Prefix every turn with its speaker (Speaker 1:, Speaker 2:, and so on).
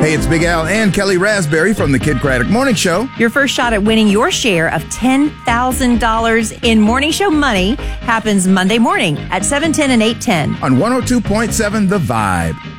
Speaker 1: Hey, it's Big Al and Kelly Raspberry from the Kid Craddock Morning Show.
Speaker 2: Your first shot at winning your share of $10,000 in Morning Show money happens Monday morning at 7:10 and 8:10.
Speaker 1: On 102.7 The Vibe.